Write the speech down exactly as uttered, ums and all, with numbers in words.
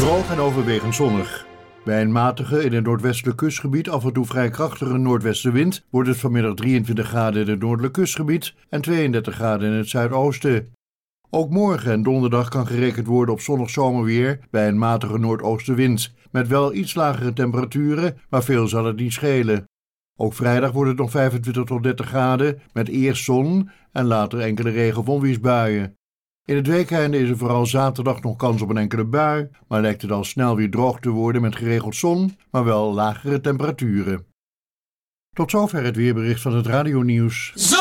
Droog en overwegend zonnig. Bij een matige in het noordwestelijk kustgebied af en toe vrij krachtige noordwestenwind wordt het vanmiddag drieëntwintig graden in het noordelijk kustgebied en tweeëndertig graden in het zuidoosten. Ook morgen en donderdag kan gerekend worden op zonnig zomerweer bij een matige noordoostenwind, met wel iets lagere temperaturen, maar veel zal het niet schelen. Ook vrijdag wordt het nog vijfentwintig tot dertig graden, met eerst zon en later enkele regen- of onweersbuien. In het weekende is er vooral zaterdag nog kans op een enkele bui, maar lijkt het al snel weer droog te worden met geregeld zon, maar wel lagere temperaturen. Tot zover het weerbericht van het radionieuws.